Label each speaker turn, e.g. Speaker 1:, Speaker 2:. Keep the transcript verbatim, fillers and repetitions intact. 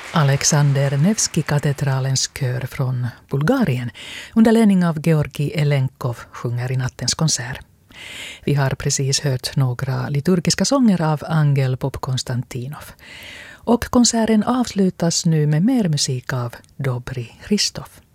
Speaker 1: Alexander Nevski-katedralens kör från Bulgarien under ledning av Georgi Elenkov sjunger i nattens konsert. Vi har precis hört några liturgiska sånger av Angel Pop-Konstantinov. Och konserten avslutas nu med mer musik av Dobry Hristov.